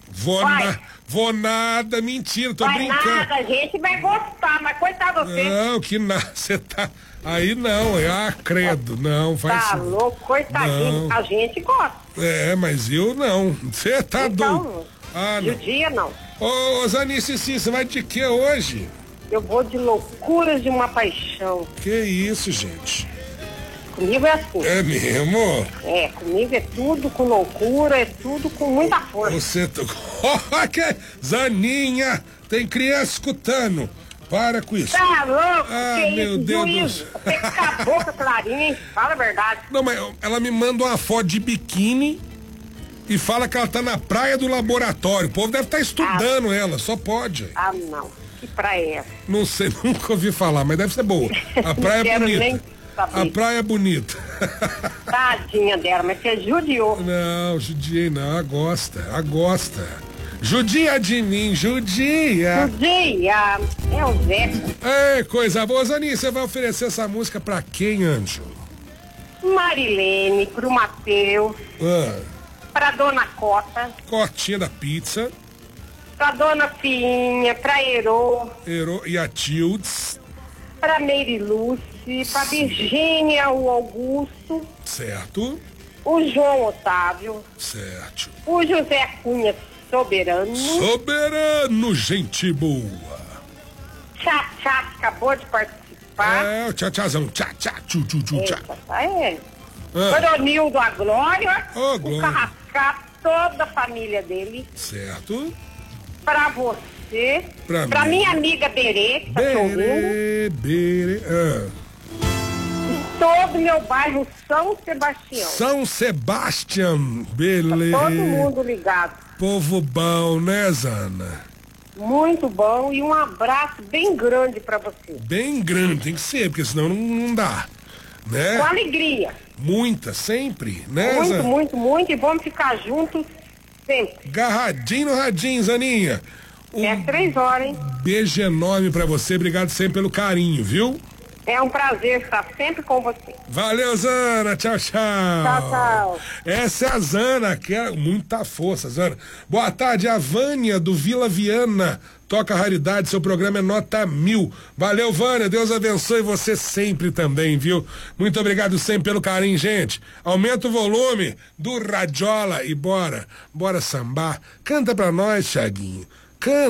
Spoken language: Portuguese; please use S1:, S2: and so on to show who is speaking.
S1: Vou nada, mentira, tô
S2: vai
S1: brincando.
S2: nada, a gente vai gostar, mas coitado você.
S1: Não, que nada, você tá... Aí não, credo, não, faz
S2: Tá
S1: isso.
S2: louco, coitadinho,
S1: Não.
S2: a gente gosta.
S1: Mas eu não, você tá
S2: Então,
S1: doido. Não.
S2: judia não.
S1: Ô, Zanice, sim, você vai de que hoje?
S2: Eu vou de loucuras de uma paixão.
S1: Que isso, gente?
S2: Comigo é assim.
S1: É mesmo?
S2: Comigo é tudo com loucura, é tudo com muita força.
S1: Você... Zaninha, tem criança escutando. Para com isso.
S2: Tá louco? Que
S1: meu
S2: isso,
S1: Deus
S2: juízo?
S1: do céu.
S2: Você fica a boca clarinha, hein? Fala a verdade.
S1: Não, mas ela me manda uma foto de biquíni e fala que ela tá na praia do laboratório. O povo deve estar estudando ela, só pode.
S2: Ah, não. Que praia é essa?
S1: Não sei, nunca ouvi falar, mas deve ser boa. A praia é
S2: Quero
S1: bonita.
S2: nem saber.
S1: A praia é bonita.
S2: Tadinha dela, mas você judiou.
S1: Não, judiei não, ela gosta. Judia de mim, judia.
S2: Judia, é o Zé.
S1: Ei, coisa boa. Zaninha, você vai oferecer essa música pra quem, Anjo?
S2: Marilene, pro Matheus, pra Dona Cota,
S1: Cotinha da pizza.
S2: pra Dona Fiinha, pra Herô,
S1: E a Tildes.
S2: pra Meire Lúcia, pra Virgínia, o Augusto,
S1: Certo.
S2: o João Otávio,
S1: Certo.
S2: o José Cunha Soberano,
S1: Soberano, gente boa.
S2: Tchá, que acabou de participar.
S1: O tchá-tcházão. Tchá-tchá, tchu-tchu-tchá.
S2: Coronildo a Glória,
S1: Ô,
S2: o
S1: Glória.
S2: Carrascato, toda a família dele,
S1: Certo.
S2: pra você,
S1: Pra mim.
S2: minha amiga Berê, que tá te ouvindo,
S1: Berê.
S2: todo meu bairro São Sebastião.
S1: São Sebastião, beleza.
S2: Todo mundo ligado.
S1: Povo bom, né, Zana?
S2: Muito bom e um abraço bem grande pra você.
S1: Bem grande, tem que ser, porque senão não dá, né?
S2: Com alegria.
S1: Muita, sempre, né,
S2: Muito,
S1: Zana?
S2: muito, muito. E vamos ficar juntos sempre.
S1: Garradinho no radinho, Zaninha.
S2: É 3 horas, hein?
S1: Beijo enorme pra você, obrigado sempre pelo carinho, viu?
S2: É um prazer estar sempre com você.
S1: Valeu, Zana, tchau, tchau.
S2: Tchau, tchau.
S1: Essa é a Zana, que é muita força, Zana. Boa tarde, a Vânia do Vila Viana. Toca Raridade, seu programa é nota 1000. Valeu, Vânia, Deus abençoe você sempre também, viu? Muito obrigado sempre pelo carinho, gente. Aumenta o volume do Radiola e bora sambar. Canta pra nós, Thiaguinho. Canta.